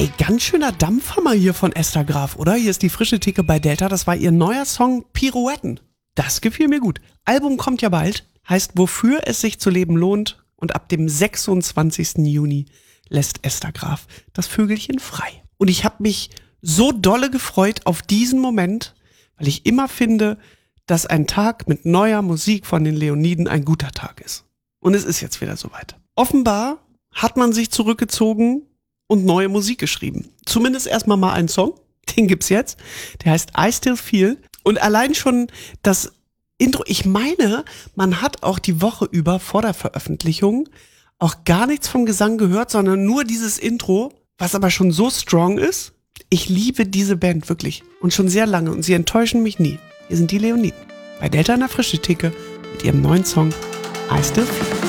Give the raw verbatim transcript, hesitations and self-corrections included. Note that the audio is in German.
Ey, ganz schöner Dampfhammer hier von Esther Graf, oder? Hier ist die frische Theke bei Delta. Das war ihr neuer Song Pirouetten. Das gefiel mir gut. Album kommt ja bald. Heißt, wofür es sich zu leben lohnt. Und ab dem sechsundzwanzigsten Juni lässt Esther Graf das Vögelchen frei. Und ich habe mich so dolle gefreut auf diesen Moment, weil ich immer finde, dass ein Tag mit neuer Musik von den Leoniden ein guter Tag ist. Und es ist jetzt wieder soweit. Offenbar hat man sich zurückgezogen und neue Musik geschrieben. Zumindest erstmal mal einen Song, den gibt's jetzt. Der heißt I Still Feel. Und allein schon das Intro, ich meine, man hat auch die Woche über vor der Veröffentlichung auch gar nichts vom Gesang gehört, sondern nur dieses Intro, was aber schon so strong ist. Ich liebe diese Band wirklich und schon sehr lange und sie enttäuschen mich nie. Hier sind die Leoniden bei Delta in der frische Theke mit ihrem neuen Song I Still Feel.